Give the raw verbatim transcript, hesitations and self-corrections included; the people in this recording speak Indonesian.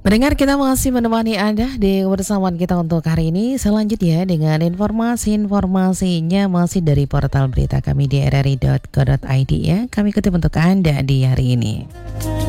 Pendengar, kita masih menemani Anda di kebersamaan kita untuk hari ini. Selanjutnya dengan informasi-informasinya masih dari portal berita kami di r r i dot co dot i d ya. Kami kutip untuk Anda di hari ini.